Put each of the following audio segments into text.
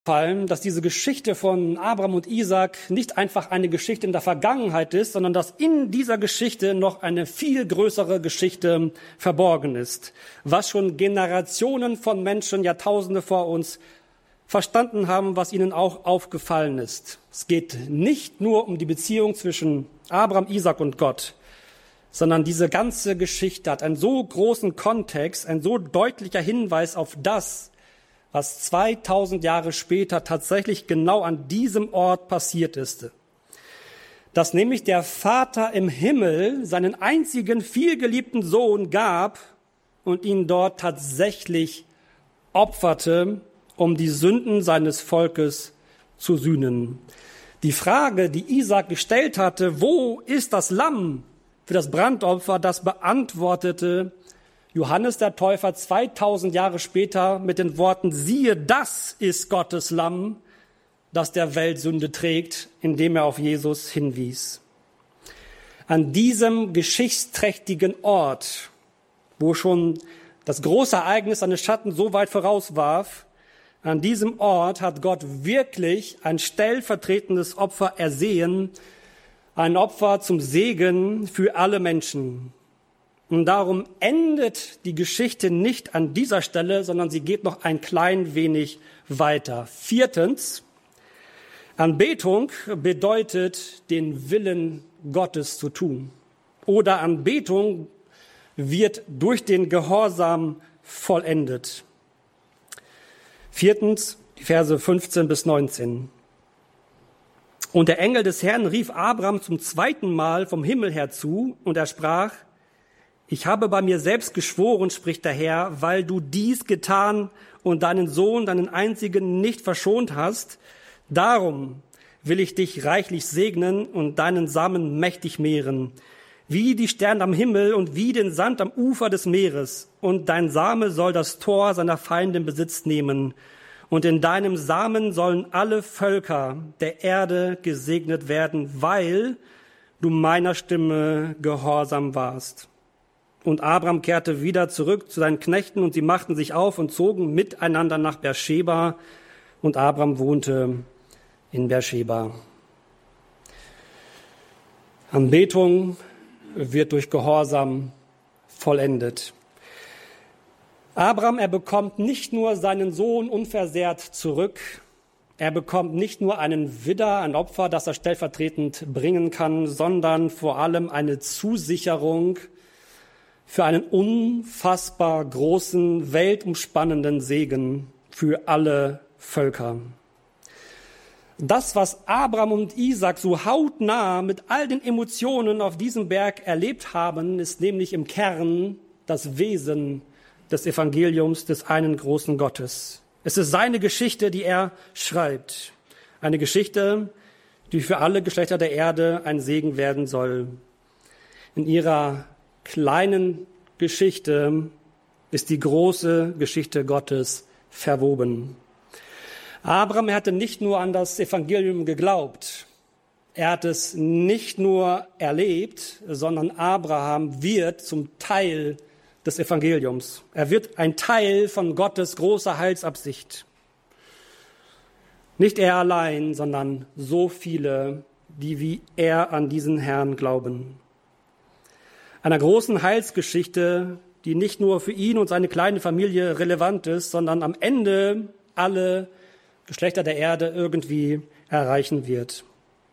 Fallen, dass diese Geschichte von Abraham und Isaak nicht einfach eine Geschichte in der Vergangenheit ist, sondern dass in dieser Geschichte noch eine viel größere Geschichte verborgen ist, was schon Generationen von Menschen, Jahrtausende vor uns verstanden haben, was ihnen auch aufgefallen ist. Es geht nicht nur um die Beziehung zwischen Abraham, Isaak und Gott, sondern diese ganze Geschichte hat einen so großen Kontext, ein so deutlicher Hinweis auf das, was 2000 Jahre später tatsächlich genau an diesem Ort passiert ist. Dass nämlich der Vater im Himmel seinen einzigen vielgeliebten Sohn gab und ihn dort tatsächlich opferte, um die Sünden seines Volkes zu sühnen. Die Frage, die Isaak gestellt hatte, wo ist das Lamm für das Brandopfer, das beantwortete Johannes der Täufer 2000 Jahre später mit den Worten, siehe, das ist Gottes Lamm, das der Welt Sünde trägt, indem er auf Jesus hinwies. An diesem geschichtsträchtigen Ort, wo schon das große Ereignis seine Schatten so weit vorauswarf, an diesem Ort hat Gott wirklich ein stellvertretendes Opfer ersehen, ein Opfer zum Segen für alle Menschen. Und darum endet die Geschichte nicht an dieser Stelle, sondern sie geht noch ein klein wenig weiter. 4. Anbetung bedeutet, den Willen Gottes zu tun. Oder Anbetung wird durch den Gehorsam vollendet. 4. Die Verse 15 bis 19. Und der Engel des Herrn rief Abraham zum 2. Mal vom Himmel her zu, und er sprach, ich habe bei mir selbst geschworen, spricht der Herr, weil du dies getan und deinen Sohn, deinen einzigen, nicht verschont hast. Darum will ich dich reichlich segnen und deinen Samen mächtig mehren, wie die Sterne am Himmel und wie den Sand am Ufer des Meeres. Und dein Same soll das Tor seiner Feinde in Besitz nehmen. Und in deinem Samen sollen alle Völker der Erde gesegnet werden, weil du meiner Stimme gehorsam warst. Und Abraham kehrte wieder zurück zu seinen Knechten und sie machten sich auf und zogen miteinander nach Beersheba und Abraham wohnte in Beersheba. Anbetung wird durch Gehorsam vollendet. Abraham, er bekommt nicht nur seinen Sohn unversehrt zurück, er bekommt nicht nur einen Widder, ein Opfer, das er stellvertretend bringen kann, sondern vor allem eine Zusicherung für einen unfassbar großen, weltumspannenden Segen für alle Völker. Das, was Abraham und Isaak so hautnah mit all den Emotionen auf diesem Berg erlebt haben, ist nämlich im Kern das Wesen des Evangeliums des einen großen Gottes. Es ist seine Geschichte, die er schreibt. Eine Geschichte, die für alle Geschlechter der Erde ein Segen werden soll. In ihrer kleinen Geschichte ist die große Geschichte Gottes verwoben. Abraham hatte nicht nur an das Evangelium geglaubt, er hat es nicht nur erlebt, sondern Abraham wird zum Teil des Evangeliums. Er wird ein Teil von Gottes großer Heilsabsicht. Nicht er allein, sondern so viele, die wie er an diesen Herrn glauben. Einer großen Heilsgeschichte, die nicht nur für ihn und seine kleine Familie relevant ist, sondern am Ende alle Geschlechter der Erde irgendwie erreichen wird.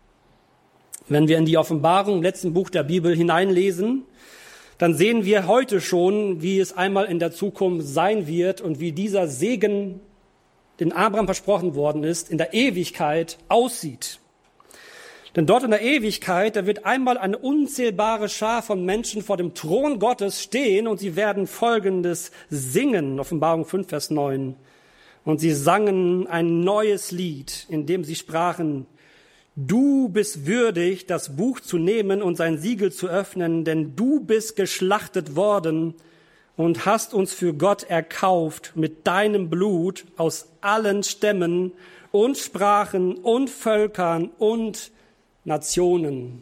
Wenn wir in die Offenbarung im letzten Buch der Bibel hineinlesen, dann sehen wir heute schon, wie es einmal in der Zukunft sein wird und wie dieser Segen, den Abraham versprochen worden ist, in der Ewigkeit aussieht. Denn dort in der Ewigkeit, da wird einmal eine unzählbare Schar von Menschen vor dem Thron Gottes stehen und sie werden Folgendes singen, Offenbarung 5, Vers 9. Und sie sangen ein neues Lied, in dem sie sprachen, du bist würdig, das Buch zu nehmen und sein Siegel zu öffnen, denn du bist geschlachtet worden und hast uns für Gott erkauft mit deinem Blut aus allen Stämmen und Sprachen und Völkern und Nationen.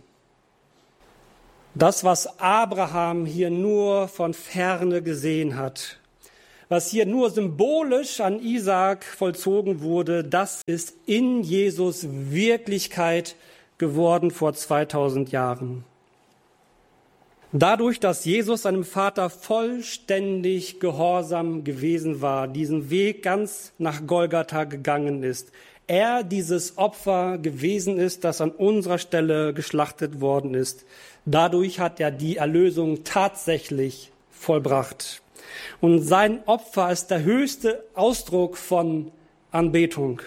Das, was Abraham hier nur von Ferne gesehen hat, was hier nur symbolisch an Isaak vollzogen wurde, das ist in Jesus Wirklichkeit geworden vor 2000 Jahren. Dadurch, dass Jesus seinem Vater vollständig gehorsam gewesen war, diesen Weg ganz nach Golgatha gegangen ist, er dieses Opfer gewesen ist, das an unserer Stelle geschlachtet worden ist, dadurch hat er die Erlösung tatsächlich vollbracht. Und sein Opfer ist der höchste Ausdruck von Anbetung.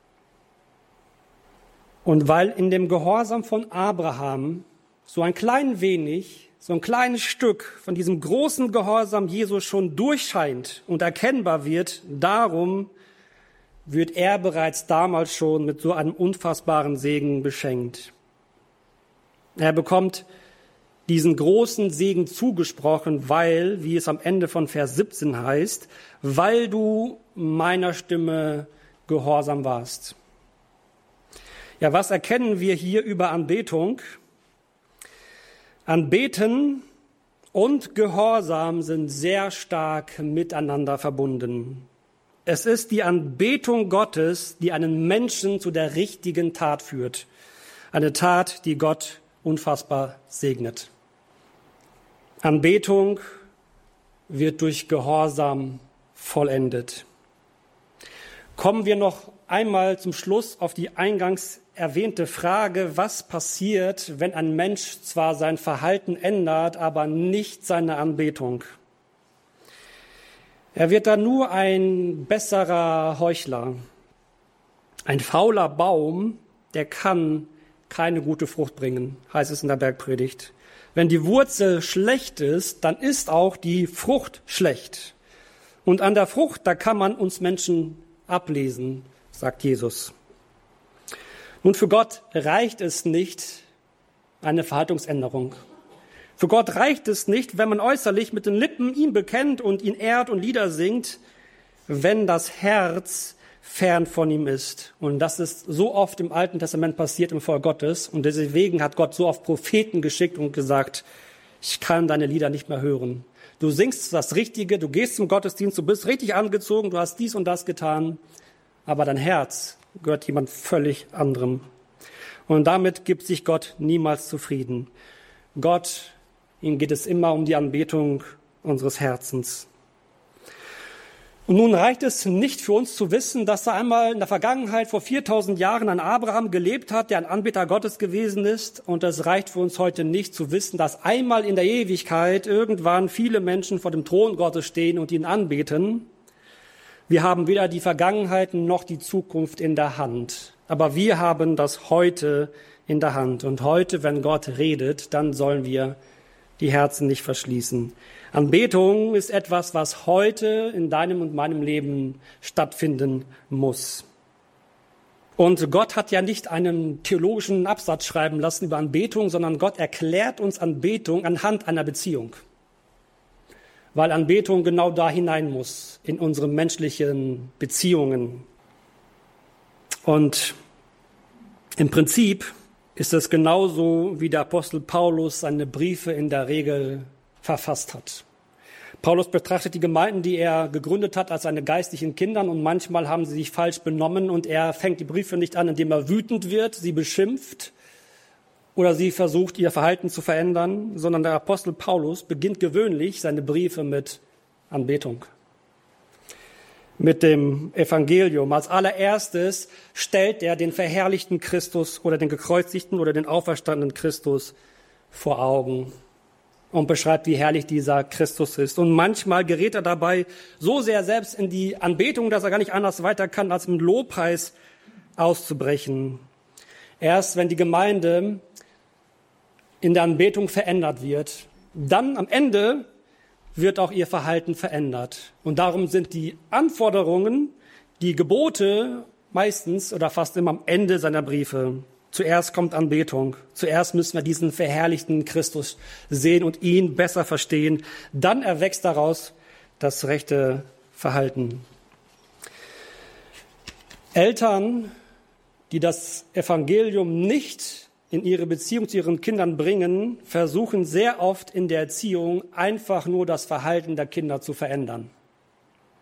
Und weil in dem Gehorsam von Abraham so ein klein wenig, so ein kleines Stück von diesem großen Gehorsam Jesus schon durchscheint und erkennbar wird, darum wird er bereits damals schon mit so einem unfassbaren Segen beschenkt. Er bekommt diesen großen Segen zugesprochen, weil, wie es am Ende von Vers 17 heißt, weil du meiner Stimme gehorsam warst. Ja, was erkennen wir hier über Anbetung? Anbeten und Gehorsam sind sehr stark miteinander verbunden. Es ist die Anbetung Gottes, die einen Menschen zu der richtigen Tat führt. Eine Tat, die Gott unfassbar segnet. Anbetung wird durch Gehorsam vollendet. Kommen wir noch einmal zum Schluss auf die eingangs erwähnte Frage, was passiert, wenn ein Mensch zwar sein Verhalten ändert, aber nicht seine Anbetung. Er wird dann nur ein besserer Heuchler. Ein fauler Baum, der kann keine gute Frucht bringen, heißt es in der Bergpredigt. Wenn die Wurzel schlecht ist, dann ist auch die Frucht schlecht. Und an der Frucht, da kann man uns Menschen ablesen, sagt Jesus. Nun, für Gott reicht es nicht eine Verhaltensänderung. Für Gott reicht es nicht, wenn man äußerlich mit den Lippen ihn bekennt und ihn ehrt und Lieder singt, wenn das Herz fern von ihm ist. Und das ist so oft im Alten Testament passiert im Volk Gottes. Und deswegen hat Gott so oft Propheten geschickt und gesagt, ich kann deine Lieder nicht mehr hören. Du singst das Richtige, du gehst zum Gottesdienst, du bist richtig angezogen, du hast dies und das getan, aber dein Herz gehört jemand völlig anderem. Und damit gibt sich Gott niemals zufrieden. Gott, ihm geht es immer um die Anbetung unseres Herzens. Und nun reicht es nicht für uns zu wissen, dass da einmal in der Vergangenheit vor 4000 Jahren ein Abraham gelebt hat, der ein Anbeter Gottes gewesen ist. Und es reicht für uns heute nicht zu wissen, dass einmal in der Ewigkeit irgendwann viele Menschen vor dem Thron Gottes stehen und ihn anbeten. Wir haben weder die Vergangenheit noch die Zukunft in der Hand. Aber wir haben das heute in der Hand. Und heute, wenn Gott redet, dann sollen wir die Herzen nicht verschließen. Anbetung ist etwas, was heute in deinem und meinem Leben stattfinden muss. Und Gott hat ja nicht einen theologischen Absatz schreiben lassen über Anbetung, sondern Gott erklärt uns Anbetung anhand einer Beziehung. Weil Anbetung genau da hinein muss, in unsere menschlichen Beziehungen. Und im Prinzip ist es genauso, wie der Apostel Paulus seine Briefe in der Regel verfasst hat. Paulus betrachtet die Gemeinden, die er gegründet hat, als seine geistlichen Kinder und manchmal haben sie sich falsch benommen und er fängt die Briefe nicht an, indem er wütend wird, sie beschimpft oder sie versucht, ihr Verhalten zu verändern, sondern der Apostel Paulus beginnt gewöhnlich seine Briefe mit Anbetung, mit dem Evangelium. Als allererstes stellt er den verherrlichten Christus oder den gekreuzigten oder den auferstandenen Christus vor Augen und beschreibt, wie herrlich dieser Christus ist. Und manchmal gerät er dabei so sehr selbst in die Anbetung, dass er gar nicht anders weiter kann, als im Lobpreis auszubrechen. Erst wenn die Gemeinde in der Anbetung verändert wird, dann am Ende wird auch ihr Verhalten verändert. Und darum sind die Anforderungen, die Gebote meistens oder fast immer am Ende seiner Briefe. Zuerst kommt Anbetung. Zuerst müssen wir diesen verherrlichten Christus sehen und ihn besser verstehen. Dann erwächst daraus das rechte Verhalten. Eltern, die das Evangelium nicht in ihre Beziehung zu ihren Kindern bringen, versuchen sehr oft in der Erziehung einfach nur das Verhalten der Kinder zu verändern.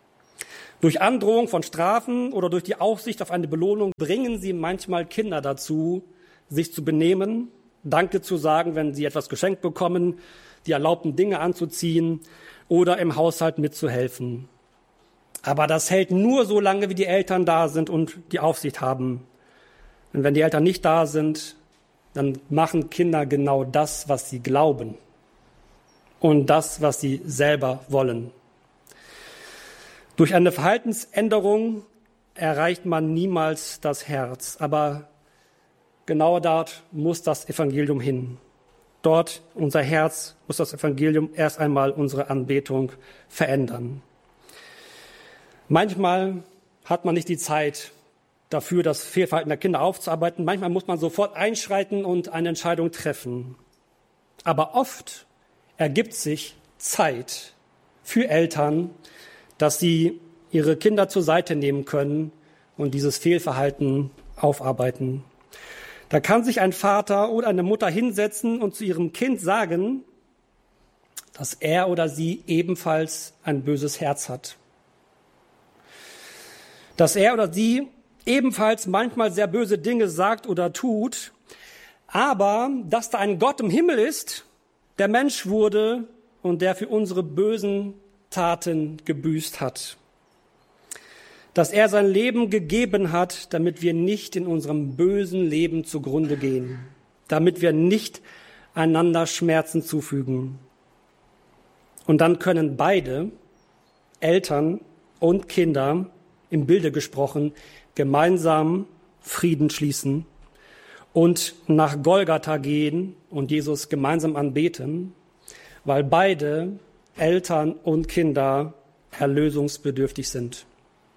Durch Androhung von Strafen oder durch die Aussicht auf eine Belohnung bringen sie manchmal Kinder dazu, sich zu benehmen, Danke zu sagen, wenn sie etwas geschenkt bekommen, die erlaubten Dinge anzuziehen oder im Haushalt mitzuhelfen. Aber das hält nur so lange, wie die Eltern da sind und die Aufsicht haben. Und wenn die Eltern nicht da sind, dann machen Kinder genau das, was sie glauben und das, was sie selber wollen. Durch eine Verhaltensänderung erreicht man niemals das Herz, aber genau dort muss das Evangelium hin. Dort, unser Herz, muss das Evangelium erst einmal unsere Anbetung verändern. Manchmal hat man nicht die Zeit dafür, das Fehlverhalten der Kinder aufzuarbeiten. Manchmal muss man sofort einschreiten und eine Entscheidung treffen. Aber oft ergibt sich Zeit für Eltern, dass sie ihre Kinder zur Seite nehmen können und dieses Fehlverhalten aufarbeiten. Da kann sich ein Vater oder eine Mutter hinsetzen und zu ihrem Kind sagen, dass er oder sie ebenfalls ein böses Herz hat. Dass er oder sie ebenfalls manchmal sehr böse Dinge sagt oder tut, aber dass da ein Gott im Himmel ist, der Mensch wurde und der für unsere bösen Taten gebüßt hat. Dass er sein Leben gegeben hat, damit wir nicht in unserem bösen Leben zugrunde gehen, damit wir nicht einander Schmerzen zufügen. Und dann können beide, Eltern und Kinder, im Bilde gesprochen, gemeinsam Frieden schließen und nach Golgatha gehen und Jesus gemeinsam anbeten, weil beide, Eltern und Kinder, erlösungsbedürftig sind.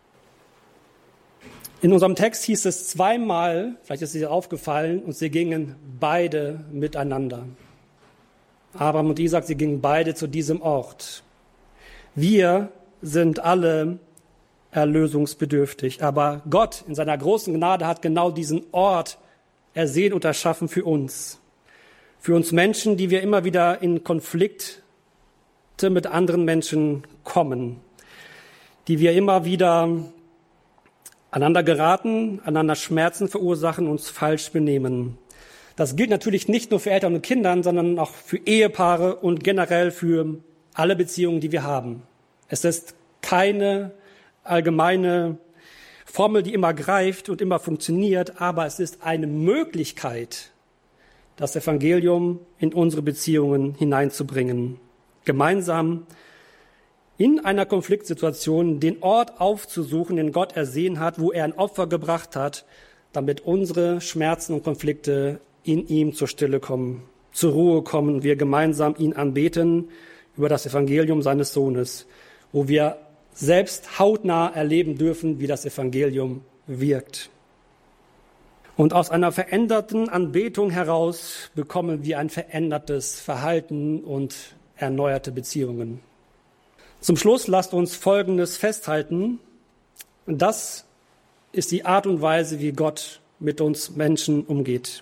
In unserem Text hieß es zweimal, vielleicht ist es dir aufgefallen, und sie gingen beide miteinander. Abraham und Isaac, sie gingen beide zu diesem Ort. Wir sind alle erlösungsbedürftig, aber Gott in seiner großen Gnade hat genau diesen Ort ersehen und erschaffen für uns. Für uns Menschen, die wir immer wieder in Konflikte mit anderen Menschen kommen, die wir immer wieder aneinander geraten, einander Schmerzen verursachen, uns falsch benehmen. Das gilt natürlich nicht nur für Eltern und Kinder, sondern auch für Ehepaare und generell für alle Beziehungen, die wir haben. Es ist keine allgemeine Formel, die immer greift und immer funktioniert, aber es ist eine Möglichkeit, das Evangelium in unsere Beziehungen hineinzubringen. Gemeinsam in einer Konfliktsituation den Ort aufzusuchen, den Gott ersehen hat, wo er ein Opfer gebracht hat, damit unsere Schmerzen und Konflikte in ihm zur Stille kommen, zur Ruhe kommen und wir gemeinsam ihn anbeten über das Evangelium seines Sohnes, wo wir selbst hautnah erleben dürfen, wie das Evangelium wirkt. Und aus einer veränderten Anbetung heraus bekommen wir ein verändertes Verhalten und erneuerte Beziehungen. Zum Schluss lasst uns Folgendes festhalten. Das ist die Art und Weise, wie Gott mit uns Menschen umgeht.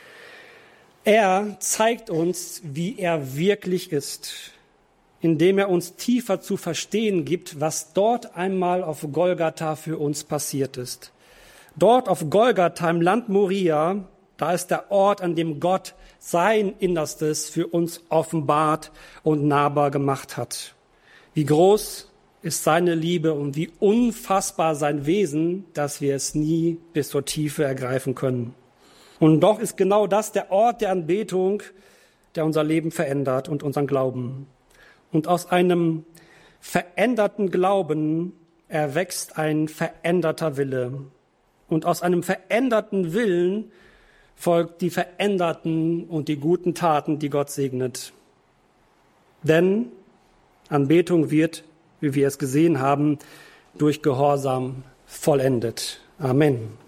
Er zeigt uns, wie er wirklich ist, indem er uns tiefer zu verstehen gibt, was dort einmal auf Golgatha für uns passiert ist. Dort auf Golgatha im Land Moria, da ist der Ort, an dem Gott sein Innerstes für uns offenbart und nahbar gemacht hat. Wie groß ist seine Liebe und wie unfassbar sein Wesen, dass wir es nie bis zur Tiefe ergreifen können. Und doch ist genau das der Ort der Anbetung, der unser Leben verändert und unseren Glauben. Und aus einem veränderten Glauben erwächst ein veränderter Wille. Und aus einem veränderten Willen folgt die veränderten und die guten Taten, die Gott segnet. Denn Anbetung wird, wie wir es gesehen haben, durch Gehorsam vollendet. Amen.